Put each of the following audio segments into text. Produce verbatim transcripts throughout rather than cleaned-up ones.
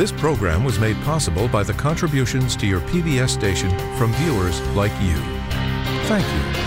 This program was made possible by the contributions to your P B S station from viewers like you. Thank you.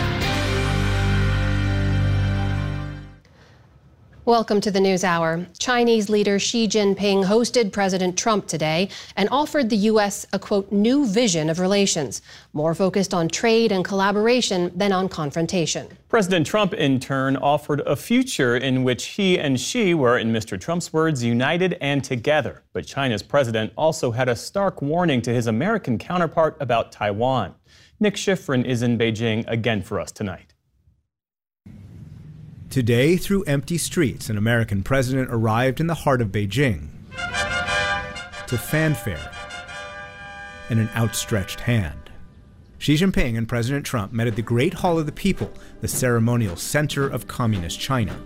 Welcome to the News Hour. Chinese leader Xi Jinping hosted President Trump today and offered the U S a, quote, new vision of relations, more focused on trade and collaboration than on confrontation. President Trump, in turn, offered a future in which he and Xi were, in Mister Trump's words, united and together. But China's president also had a stark warning to his American counterpart about Taiwan. Nick Schifrin is in Beijing again for us tonight. Today, through empty streets, an American president arrived in the heart of Beijing to fanfare and an outstretched hand. Xi Jinping and President Trump met at the Great Hall of the People, the ceremonial center of Communist China.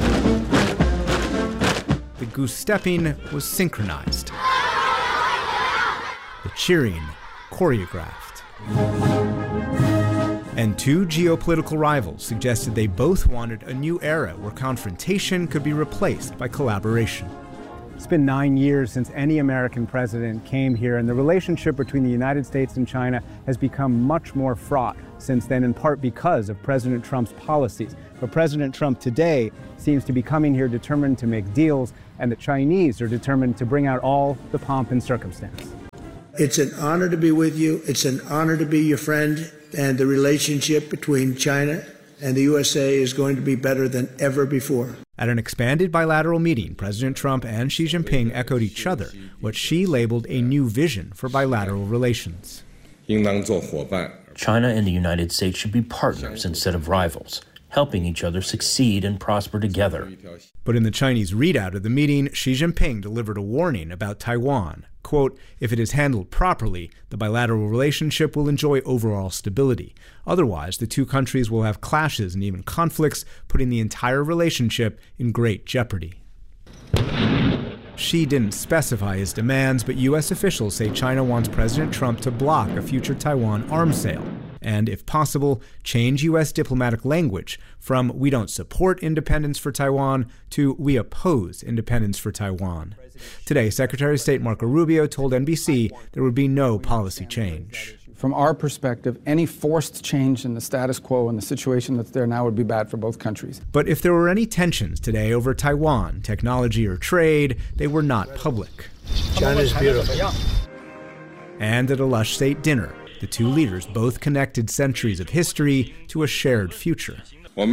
The goose-stepping was synchronized, the cheering choreographed. And two geopolitical rivals suggested they both wanted a new era where confrontation could be replaced by collaboration. It's been nine years since any American president came here, and the relationship between the United States and China has become much more fraught since then, in part because of President Trump's policies. But President Trump today seems to be coming here determined to make deals, and the Chinese are determined to bring out all the pomp and circumstance. It's an honor to be with you. It's an honor to be your friend. And the relationship between China and the U S A is going to be better than ever before. At an expanded bilateral meeting, President Trump and Xi Jinping echoed each other, what Xi labeled a new vision for bilateral relations. China and the United States should be partners instead of rivals, helping each other succeed and prosper together. But in the Chinese readout of the meeting, Xi Jinping delivered a warning about Taiwan. Quote, if it is handled properly, the bilateral relationship will enjoy overall stability. Otherwise, the two countries will have clashes and even conflicts, putting the entire relationship in great jeopardy. Xi didn't specify his demands, but U S officials say China wants President Trump to block a future Taiwan arms sale and, if possible, change U S diplomatic language from "we don't support independence for Taiwan" to "we oppose independence for Taiwan." Today, Secretary of State Marco Rubio told N B C there would be no policy change. From our perspective, any forced change in the status quo and the situation that's there now would be bad for both countries. But if there were any tensions today over Taiwan, technology or trade, they were not public. China's beautiful. And at a lush state dinner, the two leaders both connected centuries of history to a shared future.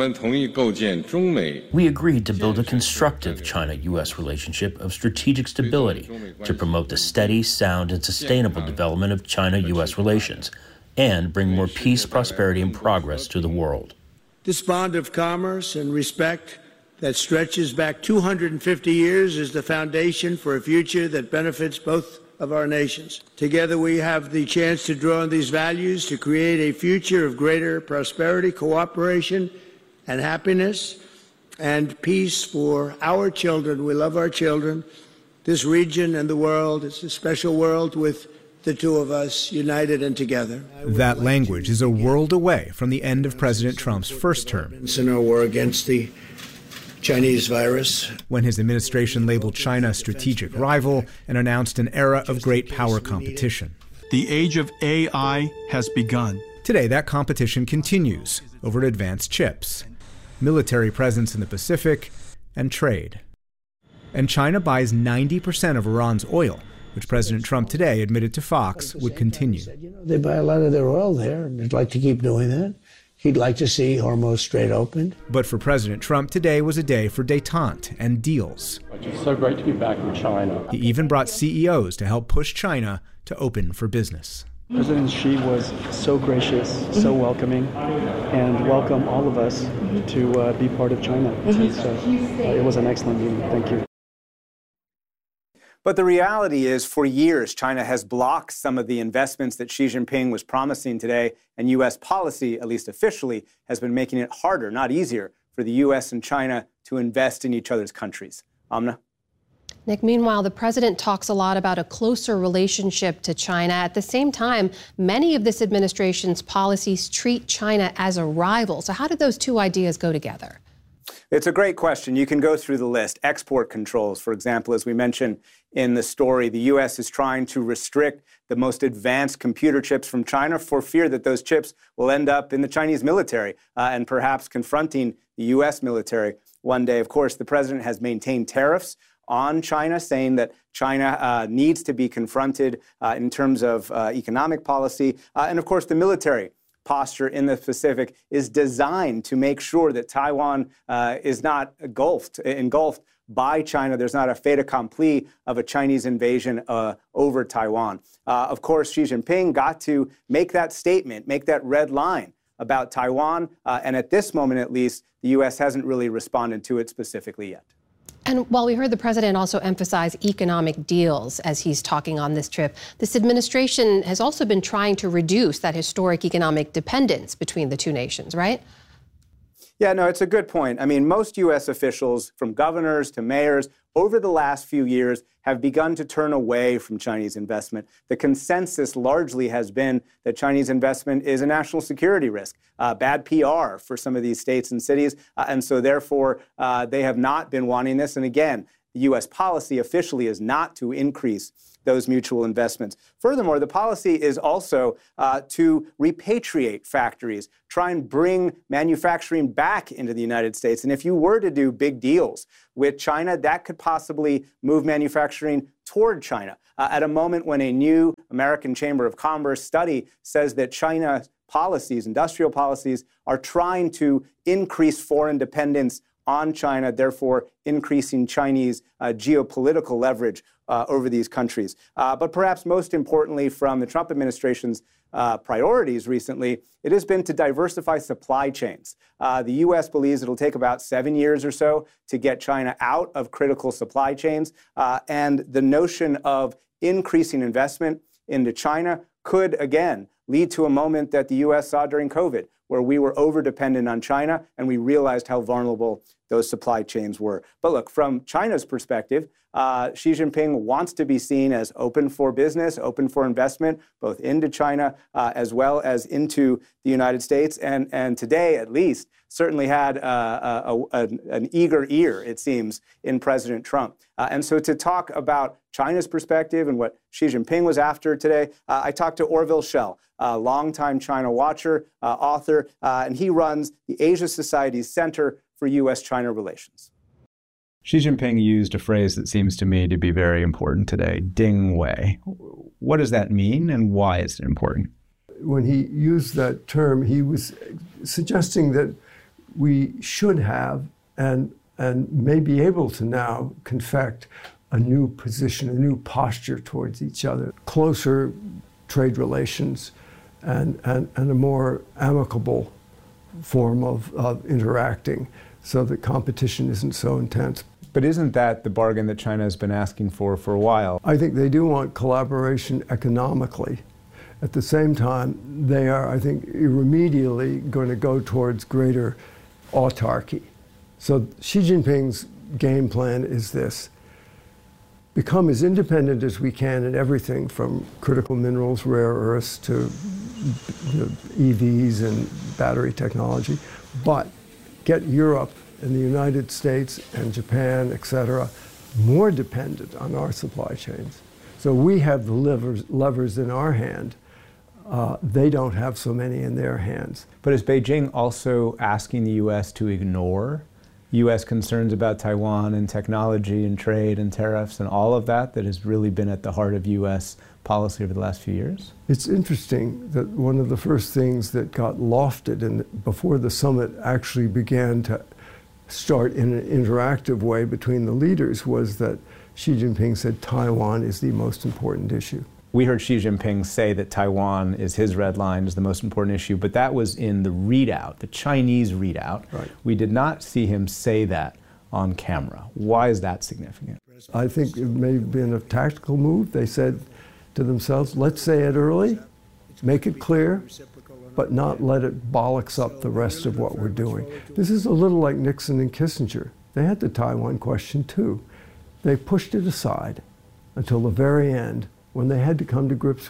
We agreed to build a constructive China-U S relationship of strategic stability to promote the steady, sound, and sustainable development of China-U S relations and bring more peace, prosperity, and progress to the world. This bond of commerce and respect that stretches back two hundred fifty years is the foundation for a future that benefits both of our nations. Together we have the chance to draw on these values to create a future of greater prosperity, cooperation, and happiness and peace for our children. We love our children, this region and the world. It's a special world with the two of us united and together. That language is a world away from the end of President Trump's first term. In our war against the Chinese virus, when his administration labeled China a strategic rival and announced an era of great power competition. The age of A I has begun. Today, that competition continues over advanced chips, military presence in the Pacific, and trade. And China buys ninety percent of Iran's oil, which President Trump today admitted to Fox would continue. you know, they buy a lot of their oil there, and they'd like to keep doing that. He'd like to see Hormuz Strait opened. But for President Trump, today was a day for détente and deals. It's so great to be back in China. He even brought C E Os to help push China to open for business. President Xi was so gracious, so welcoming, and welcomed all of us to uh, be part of China. Mm-hmm. So uh, it was an excellent meeting. Thank you. But the reality is, for years, China has blocked some of the investments that Xi Jinping was promising today, and U S policy, at least officially, has been making it harder, not easier, for the U S and China to invest in each other's countries. Amna? Nick, meanwhile, the president talks a lot about a closer relationship to China. At the same time, many of this administration's policies treat China as a rival. So how do those two ideas go together? It's a great question. You can go through the list. Export controls, for example, as we mentioned in the story, the U S is trying to restrict the most advanced computer chips from China for fear that those chips will end up in the Chinese military uh, and perhaps confronting the U S military one day. Of course, the president has maintained tariffs on China, saying that China uh, needs to be confronted uh, in terms of uh, economic policy. Uh, and of course, the military posture in the Pacific is designed to make sure that Taiwan uh, is not engulfed, engulfed by China. There's not a fait accompli of a Chinese invasion uh, over Taiwan. Uh, of course, Xi Jinping got to make that statement, make that red line about Taiwan. Uh, and at this moment, at least, the U S hasn't really responded to it specifically yet. And while we heard the president also emphasize economic deals as he's talking on this trip, this administration has also been trying to reduce that historic economic dependence between the two nations, right? Yeah, no, it's a good point. I mean, most U S officials, from governors to mayors, over the last few years have begun to turn away from Chinese investment. The consensus largely has been that Chinese investment is a national security risk, uh, bad P R for some of these states and cities. Uh, and so therefore, uh, they have not been wanting this. And again, the U S policy officially is not to increase those mutual investments. Furthermore, the policy is also uh, to repatriate factories, try and bring manufacturing back into the United States. And if you were to do big deals with China, that could possibly move manufacturing toward China uh, at a moment when a new American Chamber of Commerce study says that China's policies, industrial policies, are trying to increase foreign dependence on China, therefore increasing Chinese uh, geopolitical leverage uh, over these countries. Uh, but perhaps most importantly, from the Trump administration's uh, priorities recently, it has been to diversify supply chains. Uh, the U S believes it'll take about seven years or so to get China out of critical supply chains. Uh, and the notion of increasing investment into China could, again, lead to a moment that the U S saw during COVID, where we were over-dependent on China and we realized how vulnerable those supply chains were. But look, from China's perspective, uh, Xi Jinping wants to be seen as open for business, open for investment, both into China uh, as well as into the United States. And, and today, at least, certainly had uh, a, a, an eager ear, it seems, in President Trump. Uh, and so to talk about China's perspective and what Xi Jinping was after today, uh, I talked to Orville Schell, a longtime China watcher, uh, author, uh, and he runs the Asia Society's Center for U S China Relations. Xi Jinping used a phrase that seems to me to be very important today, Ding Wei. What does that mean and why is it important? When he used that term, he was suggesting that we should have and, and may be able to now confect a new position, a new posture towards each other, closer trade relations and, and, and a more amicable form of, of interacting so that competition isn't so intense. But isn't that the bargain that China has been asking for for a while? I think they do want collaboration economically. At the same time, they are, I think, irremediably going to go towards greater autarky. So Xi Jinping's game plan is this: become as independent as we can in everything from critical minerals, rare earths, to you know, E Vs and battery technology, but get Europe and the United States and Japan, et cetera, more dependent on our supply chains. So we have the levers, levers in our hand. Uh, they don't have so many in their hands. But is Beijing also asking the U S to ignore U S concerns about Taiwan and technology and trade and tariffs and all of that that has really been at the heart of U S policy over the last few years? It's interesting that one of the first things that got lofted in, before the summit actually began to start in an interactive way between the leaders was that Xi Jinping said Taiwan is the most important issue. We heard Xi Jinping say that Taiwan is his red line, is the most important issue, but that was in the readout, the Chinese readout. Right. We did not see him say that on camera. Why is that significant? I think it may have been a tactical move. They said to themselves, let's say it early, make it clear, but not let it bollocks up the rest of what we're doing. This is a little like Nixon and Kissinger. They had the Taiwan question too. They pushed it aside until the very end when they had to come to grips with it.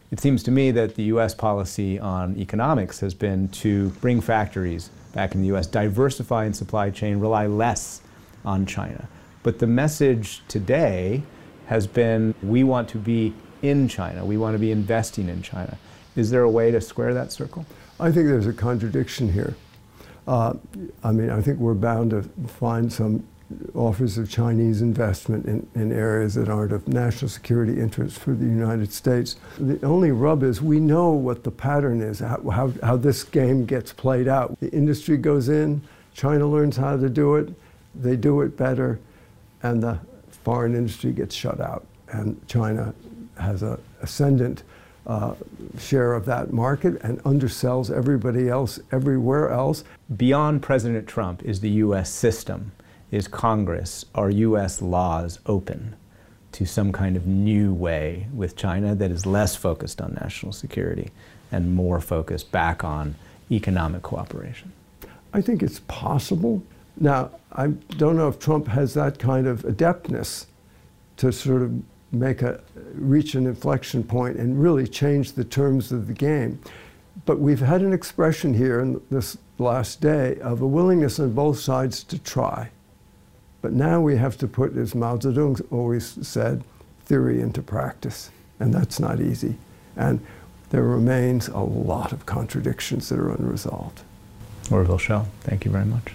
It seems to me that the U S policy on economics has been to bring factories back in the U S, diversify in supply chain, rely less on China. But the message today has been, we want to be in China. We want to be investing in China. Is there a way to square that circle? I think there's a contradiction here. Uh, I mean, I think we're bound to find some offers of Chinese investment in, in areas that aren't of national security interest for the United States. The only rub is we know what the pattern is, how, how, how this game gets played out. The industry goes in, China learns how to do it, they do it better, and the foreign industry gets shut out. And China has an ascendant uh, share of that market and undersells everybody else everywhere else. Beyond President Trump is the U S system. Is Congress, are U S laws open to some kind of new way with China that is less focused on national security and more focused back on economic cooperation? I think it's possible. Now, I don't know if Trump has that kind of adeptness to sort of make a, reach an inflection point and really change the terms of the game. But we've had an expression here in this last day of a willingness on both sides to try. But now we have to put, as Mao Zedong always said, theory into practice. And that's not easy. And there remains a lot of contradictions that are unresolved. Orville Schell, thank you very much.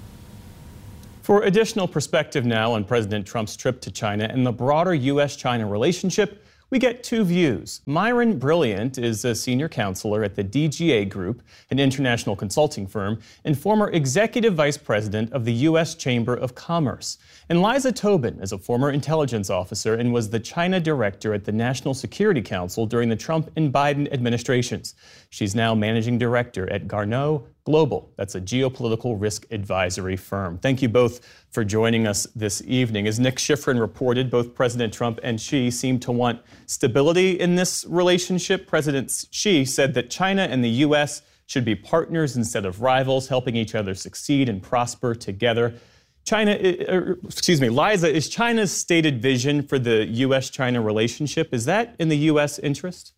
For additional perspective now on President Trump's trip to China and the broader U S China relationship, we get two views. Myron Brilliant is a senior counselor at the D G A Group, an international consulting firm, and former executive vice president of the U S Chamber of Commerce. And Liza Tobin is a former intelligence officer and was the China director at the National Security Council during the Trump and Biden administrations. She's now managing director at Garneau Global. That's a geopolitical risk advisory firm. Thank you both for joining us this evening. As Nick Schifrin reported, both President Trump and Xi seem to want stability in this relationship. President Xi said that China and the U S should be partners instead of rivals, helping each other succeed and prosper together. China, er, excuse me, Liza, is China's stated vision for the U S China relationship, is that in the U S interest?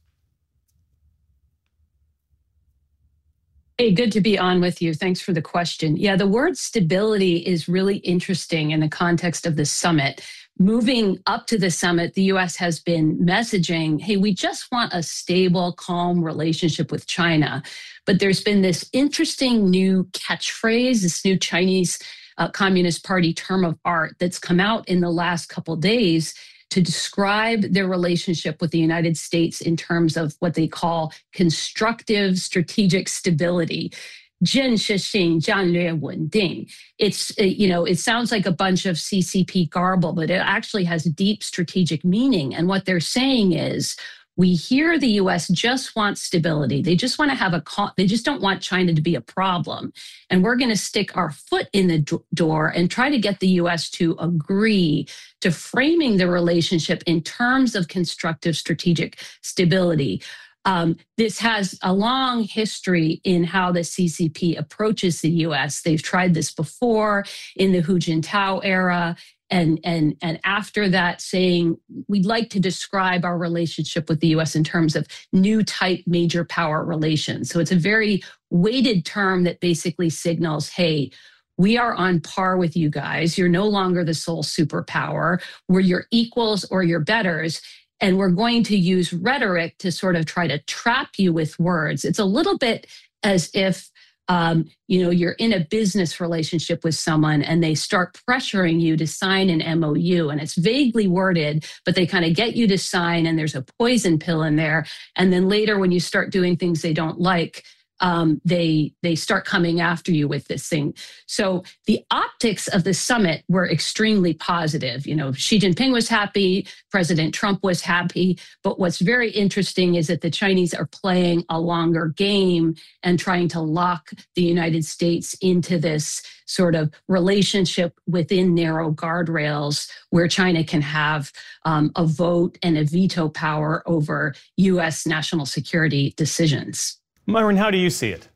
Hey, good to be on with you. Thanks for the question. Yeah, the word stability is really interesting in the context of the summit. Moving up to the summit, the U S has been messaging, hey, we just want a stable, calm relationship with China. But there's been this interesting new catchphrase, this new Chinese uh, Communist Party term of art that's come out in the last couple days to describe their relationship with the United States in terms of what they call constructive strategic stability. 建设性战略稳定. It's, you know, it sounds like a bunch of C C P garble, but it actually has deep strategic meaning. And what they're saying is, we hear the U S just wants stability. They just want to have a, they just don't want China to be a problem. And we're going to stick our foot in the door and try to get the U S to agree to framing the relationship in terms of constructive strategic stability. Um, this has a long history in how the C C P approaches the U S. They've tried this before in the Hu Jintao era. And, and, and after that, saying we'd like to describe our relationship with the U S in terms of new type major power relations. So it's a very weighted term that basically signals, hey, we are on par with you guys. You're no longer the sole superpower. We're your equals or your betters. And we're going to use rhetoric to sort of try to trap you with words. It's a little bit as if Um, you know, you're in a business relationship with someone and they start pressuring you to sign an M O U, and it's vaguely worded, but they kind of get you to sign and there's a poison pill in there. And then later when you start doing things they don't like, um, they they start coming after you with this thing. So the optics of the summit were extremely positive. You know, Xi Jinping was happy, President Trump was happy, but what's very interesting is that the Chinese are playing a longer game and trying to lock the United States into this sort of relationship within narrow guardrails where China can have um, a vote and a veto power over U S national security decisions. Myron, how do you see it?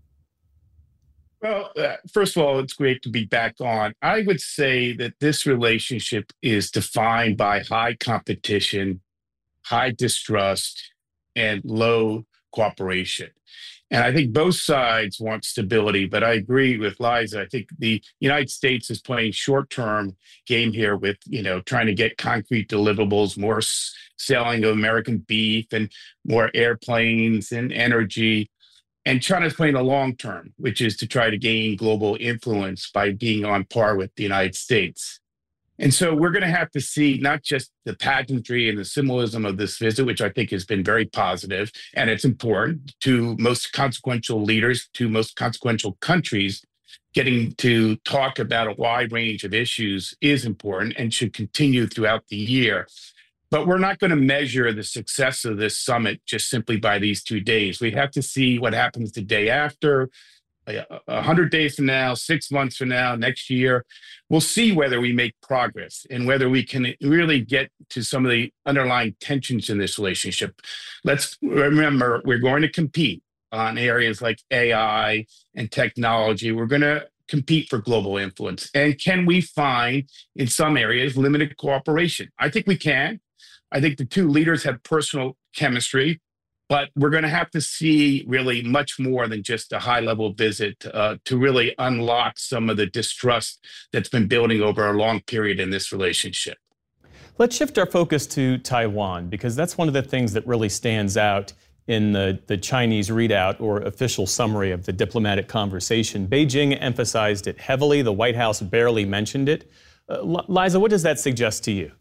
Well, uh, first of all, it's great to be back on. I would say that this relationship is defined by high competition, high distrust, and low cooperation. And I think both sides want stability, but I agree with Liza. I think the United States is playing short-term game here with, you know, trying to get concrete deliverables, more s- selling of American beef and more airplanes and energy. And China's playing the long term, which is to try to gain global influence by being on par with the United States. And so we're going to have to see not just the pageantry and the symbolism of this visit, which I think has been very positive, and it's important to most consequential leaders, to most consequential countries. Getting to talk about a wide range of issues is important and should continue throughout the year. But we're not going to measure the success of this summit just simply by these two days. We have to see what happens the day after, a hundred days from now, six months from now, next year. We'll see whether we make progress and whether we can really get to some of the underlying tensions in this relationship. Let's remember, we're going to compete on areas like A I and technology. We're going to compete for global influence. And can we find, in some areas, limited cooperation? I think we can. I think the two leaders have personal chemistry. But we're going to have to see really much more than just a high-level visit uh, to really unlock some of the distrust that's been building over a long period in this relationship. Let's shift our focus to Taiwan, because that's one of the things that really stands out in the, the Chinese readout or official summary of the diplomatic conversation. Beijing emphasized it heavily. The White House barely mentioned it. Uh, Liza, what does that suggest to you?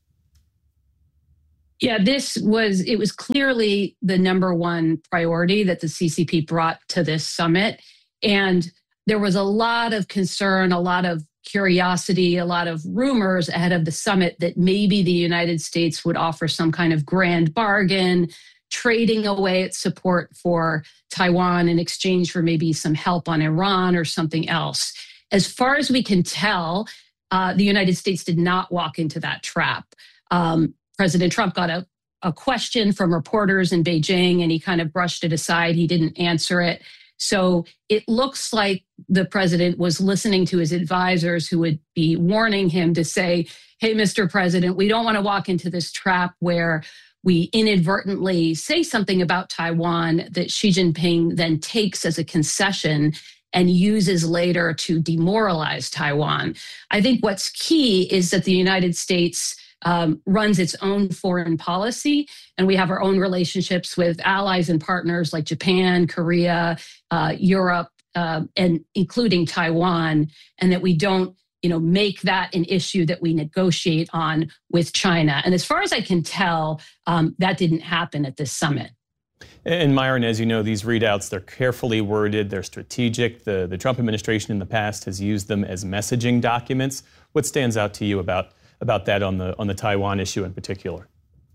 Yeah, this was, it was clearly the number one priority that the C C P brought to this summit. And there was a lot of concern, a lot of curiosity, a lot of rumors ahead of the summit that maybe the United States would offer some kind of grand bargain, trading away its support for Taiwan in exchange for maybe some help on Iran or something else. As far as we can tell, uh, the United States did not walk into that trap. Um, President Trump got a, a question from reporters in Beijing and he kind of brushed it aside. He didn't answer it. So it looks like the president was listening to his advisors who would be warning him to say, hey, Mister President, we don't want to walk into this trap where we inadvertently say something about Taiwan that Xi Jinping then takes as a concession and uses later to demoralize Taiwan. I think what's key is that the United States Um, runs its own foreign policy, and we have our own relationships with allies and partners like Japan, Korea, uh, Europe, uh, and including Taiwan, and that we don't, you know, make that an issue that we negotiate on with China. And as far as I can tell, um, that didn't happen at this summit. And Myron, as you know, these readouts, they're carefully worded, they're strategic. The, the Trump administration in the past has used them as messaging documents. What stands out to you about about that on the on the Taiwan issue in particular?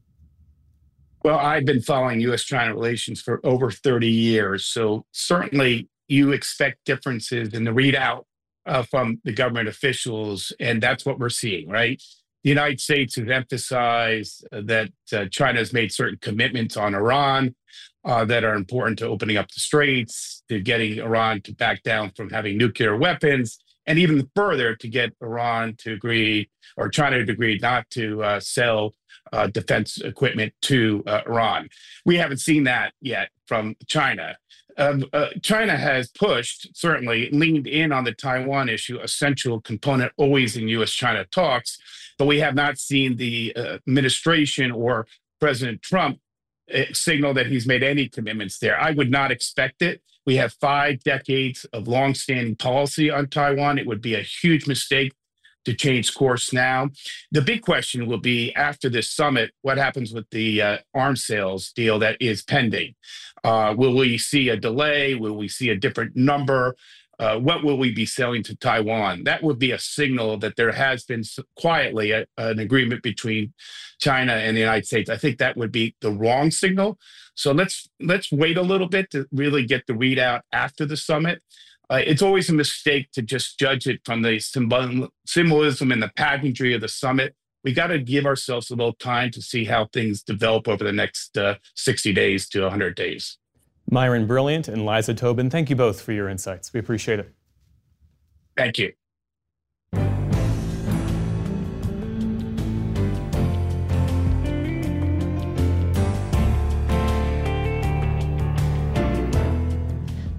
Well, I've been following U S China relations for over thirty years. So certainly you expect differences in the readout uh, from the government officials. And that's what we're seeing, right? The United States has emphasized that uh, China has made certain commitments on Iran uh, that are important to opening up the straits, to getting Iran to back down from having nuclear weapons, and even further to get Iran to agree, or China to agree not to uh, sell uh, defense equipment to uh, Iran. We haven't seen that yet from China. Um, uh, China has pushed, certainly leaned in on the Taiwan issue, a central component always in U S China talks, but we have not seen the uh, administration or President Trump uh, signal that he's made any commitments there. I would not expect it. We have five decades of longstanding policy on Taiwan. It would be a huge mistake to change course now. The big question will be after this summit, what happens with the uh, arms sales deal that is pending? Uh, will we see a delay? Will we see a different number? Uh, what will we be selling to Taiwan? That would be a signal that there has been quietly a, an agreement between China and the United States. I think that would be the wrong signal. So let's let's wait a little bit to really get the readout after the summit. Uh, it's always a mistake to just judge it from the symbol, symbolism and the pageantry of the summit. We got to give ourselves a little time to see how things develop over the next uh, sixty days to one hundred days. Myron Brilliant and Liza Tobin, thank you both for your insights. We appreciate it. Thank you.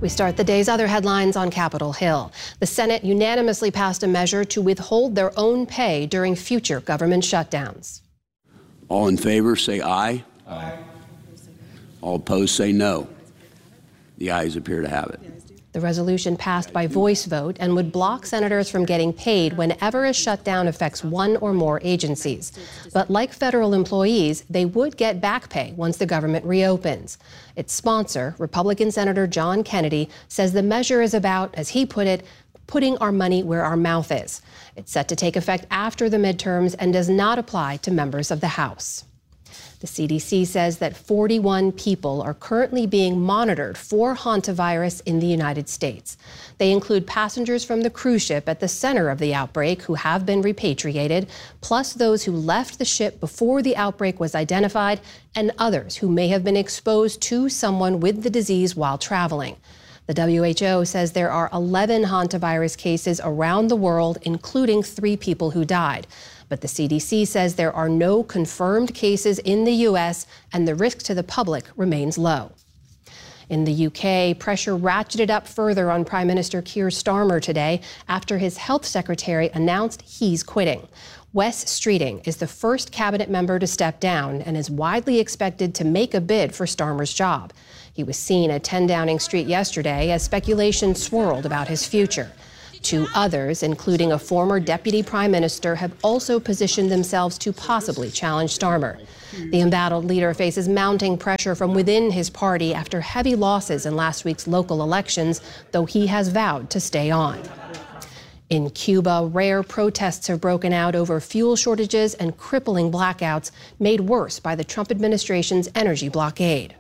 We start the day's other headlines on Capitol Hill. The Senate unanimously passed a measure to withhold their own pay during future government shutdowns. All in favor, say aye. Aye. All opposed, say no. The ayes appear to have it. The resolution passed by voice vote and would block senators from getting paid whenever a shutdown affects one or more agencies. But like federal employees, they would get back pay once the government reopens. Its sponsor, Republican Senator John Kennedy, says the measure is about, as he put it, putting our money where our mouth is. It's set to take effect after the midterms and does not apply to members of the House. The C D C says that forty-one people are currently being monitored for hantavirus in the United States. They include passengers from the cruise ship at the center of the outbreak who have been repatriated, plus those who left the ship before the outbreak was identified, and others who may have been exposed to someone with the disease while traveling. The W H O says there are eleven hantavirus cases around the world, including three people who died. But the C D C says there are no confirmed cases in the U S and the risk to the public remains low. In the U K, pressure ratcheted up further on Prime Minister Keir Starmer today after his health secretary announced he's quitting. Wes Streeting is the first cabinet member to step down and is widely expected to make a bid for Starmer's job. He was seen at ten Downing Street yesterday as speculation swirled about his future. Two others, including a former deputy prime minister, have also positioned themselves to possibly challenge Starmer. The embattled leader faces mounting pressure from within his party after heavy losses in last week's local elections, though he has vowed to stay on. In Cuba, rare protests have broken out over fuel shortages and crippling blackouts made worse by the Trump administration's energy blockade.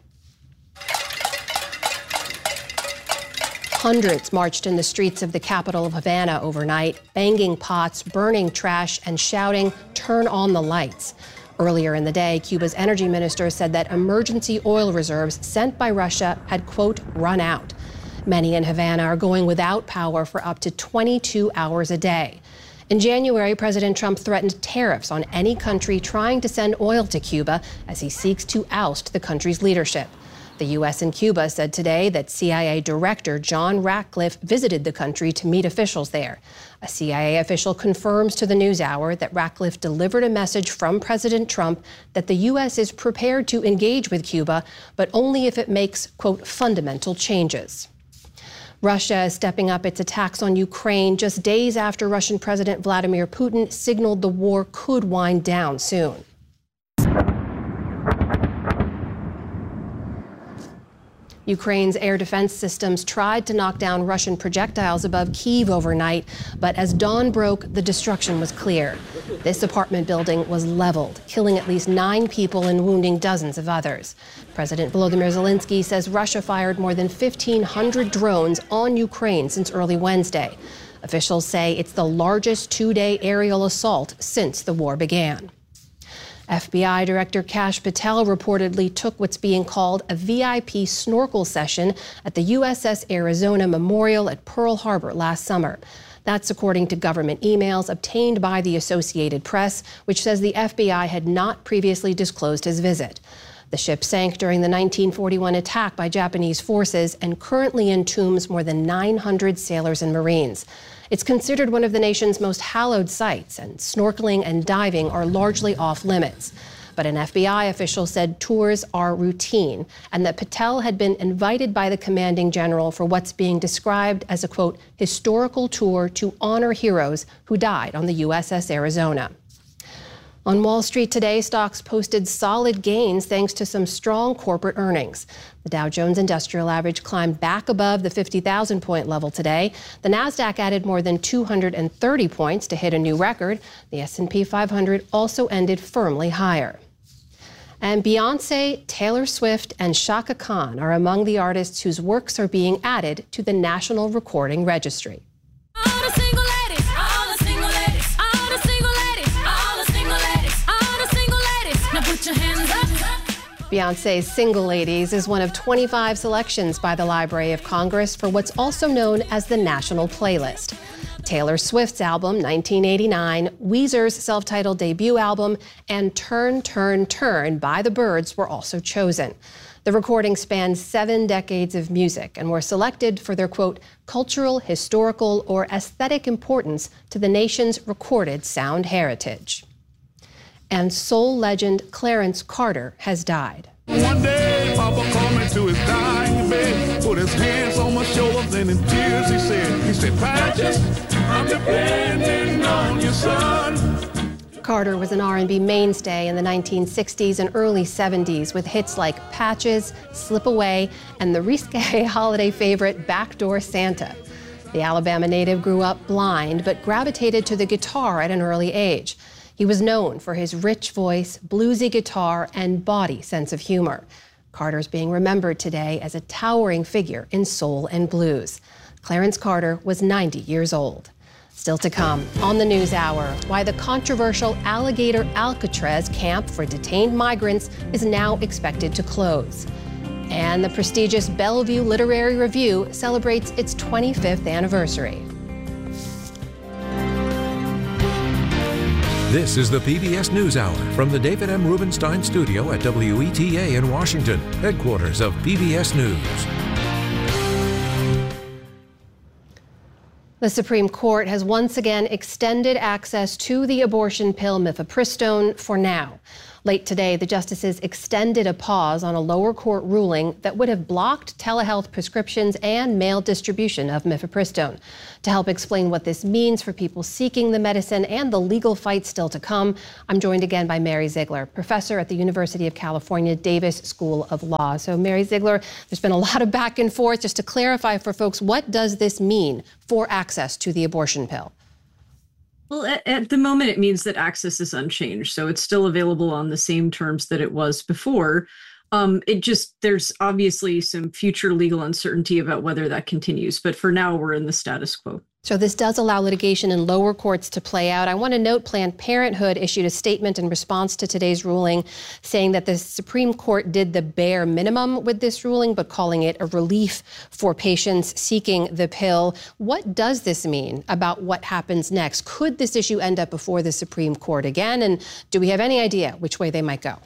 Hundreds marched in the streets of the capital of Havana overnight, banging pots, burning trash, and shouting, "Turn on the lights." Earlier in the day, Cuba's energy minister said that emergency oil reserves sent by Russia had, quote, run out. Many in Havana are going without power for up to twenty-two hours a day. In January, President Trump threatened tariffs on any country trying to send oil to Cuba as he seeks to oust the country's leadership. The U S and Cuba said today that C I A Director John Ratcliffe visited the country to meet officials there. A C I A official confirms to the NewsHour that Ratcliffe delivered a message from President Trump that the U S is prepared to engage with Cuba, but only if it makes, quote, fundamental changes. Russia is stepping up its attacks on Ukraine just days after Russian President Vladimir Putin signaled the war could wind down soon. Ukraine's air defense systems tried to knock down Russian projectiles above Kyiv overnight, but as dawn broke, the destruction was clear. This apartment building was leveled, killing at least nine people and wounding dozens of others. President Volodymyr Zelensky says Russia fired more than fifteen hundred drones on Ukraine since early Wednesday. Officials say it's the largest two-day aerial assault since the war began. F B I Director Kash Patel reportedly took what's being called a V I P snorkel session at the U S S Arizona Memorial at Pearl Harbor last summer. That's according to government emails obtained by the Associated Press, which says the F B I had not previously disclosed his visit. The ship sank during the nineteen forty-one attack by Japanese forces and currently entombs more than nine hundred sailors and Marines. It's considered one of the nation's most hallowed sites, and snorkeling and diving are largely off limits. But an F B I official said tours are routine and that Patel had been invited by the commanding general for what's being described as a, quote, historical tour to honor heroes who died on the U S S Arizona. On Wall Street today, stocks posted solid gains thanks to some strong corporate earnings. The Dow Jones Industrial Average climbed back above the fifty thousand point level today. The Nasdaq added more than two hundred thirty points to hit a new record. The S and P five hundred also ended firmly higher. And Beyoncé, Taylor Swift, and Chaka Khan are among the artists whose works are being added to the National Recording Registry. Beyoncé's Single Ladies is one of twenty-five selections by the Library of Congress for what's also known as the National Playlist. Taylor Swift's album, nineteen eighty-nine, Weezer's self-titled debut album, and Turn, Turn, Turn by the Byrds were also chosen. The recordings spanned seven decades of music and were selected for their, quote, cultural, historical, or aesthetic importance to the nation's recorded sound heritage. And soul legend Clarence Carter has died. One day, Papa called me to his dying bed, put his hands on my shoulders, and in tears he said, he said, Patches, I'm depending on you, son. Carter was an R and B mainstay in the nineteen sixties and early seventies with hits like Patches, Slip Away, and the risque holiday favorite Backdoor Santa. The Alabama native grew up blind but gravitated to the guitar at an early age. He was known for his rich voice, bluesy guitar, and body sense of humor. Carter's being remembered today as a towering figure in soul and blues. Clarence Carter was ninety years old. Still to come on the News Hour, why the controversial Alligator Alcatraz camp for detained migrants is now expected to close. And the prestigious Bellevue Literary Review celebrates its twenty-fifth anniversary. This is the P B S NewsHour from the David M. Rubenstein Studio at W E T A in Washington, headquarters of P B S News. The Supreme Court has once again extended access to the abortion pill mifepristone for now. Late today, the justices extended a pause on a lower court ruling that would have blocked telehealth prescriptions and mail distribution of mifepristone. To help explain what this means for people seeking the medicine and the legal fight still to come, I'm joined again by Mary Ziegler, professor at the University of California, Davis School of Law. So, Mary Ziegler, there's been a lot of back and forth. Just to clarify for folks, what does this mean for access to the abortion pill? Well, at, at the moment, it means that access is unchanged. So it's still available on the same terms that it was before. Um, it just, there's obviously some future legal uncertainty about whether that continues. But for now, we're in the status quo. So this does allow litigation in lower courts to play out. I want to note Planned Parenthood issued a statement in response to today's ruling saying that the Supreme Court did the bare minimum with this ruling, but calling it a relief for patients seeking the pill. What does this mean about what happens next? Could this issue end up before the Supreme Court again? And do we have any idea which way they might go?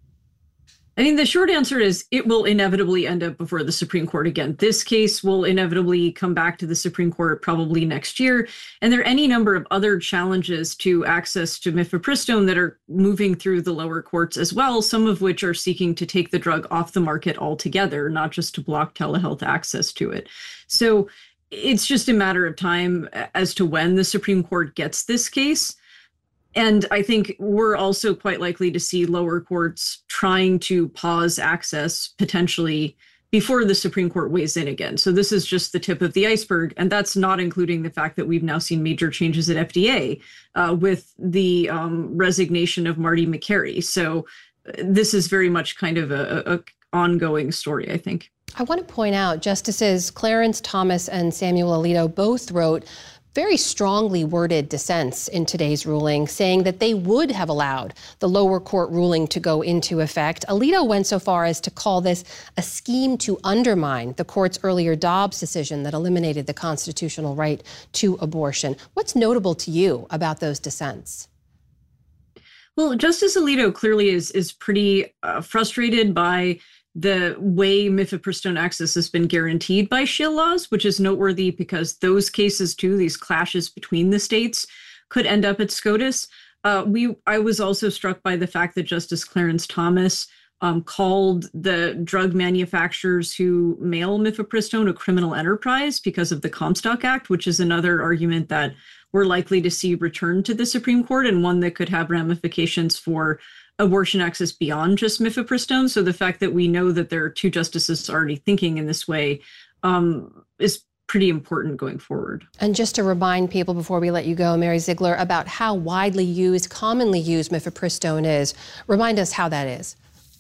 I think the short answer is it will inevitably end up before the Supreme Court again. This case will inevitably come back to the Supreme Court probably next year. And there are any number of other challenges to access to mifepristone that are moving through the lower courts as well, some of which are seeking to take the drug off the market altogether, not just to block telehealth access to it. So it's just a matter of time as to when the Supreme Court gets this case. And I think we're also quite likely to see lower courts trying to pause access potentially before the Supreme Court weighs in again. So this is just the tip of the iceberg. And that's not including the fact that we've now seen major changes at F D A uh, with the um, resignation of Marty Makary. So this is very much kind of a, a, a ongoing story, I think. I want to point out Justices Clarence Thomas and Samuel Alito both wrote very strongly worded dissents in today's ruling, saying that they would have allowed the lower court ruling to go into effect. Alito went so far as to call this a scheme to undermine the court's earlier Dobbs decision that eliminated the constitutional right to abortion. What's notable to you about those dissents? Well, Justice Alito clearly is is pretty uh, frustrated by the way mifepristone access has been guaranteed by shill laws, which is noteworthy because those cases, too, these clashes between the states, could end up at SCOTUS. Uh, we, I was also struck by the fact that Justice Clarence Thomas um, called the drug manufacturers who mail mifepristone a criminal enterprise because of the Comstock Act, which is another argument that we're likely to see returned to the Supreme Court and one that could have ramifications for abortion access beyond just mifepristone. So the fact that we know that there are two justices already thinking in this way um, is pretty important going forward. And just to remind people before we let you go, Mary Ziegler, about how widely used, commonly used mifepristone is. Remind us how that is.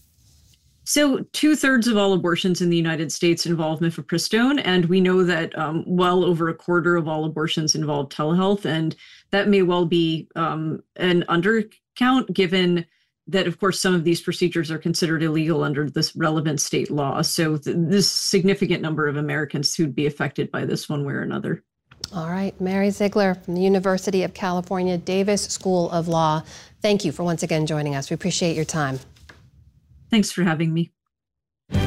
So two thirds of all abortions in the United States involve mifepristone, and we know that um, well over a quarter of all abortions involve telehealth, and that may well be um, an undercount given that, of course, some of these procedures are considered illegal under this relevant state law. So th- this significant number of Americans who'd be affected by this one way or another. All right, Mary Ziegler from the University of California, Davis School of Law. Thank you for once again joining us. We appreciate your time. Thanks for having me.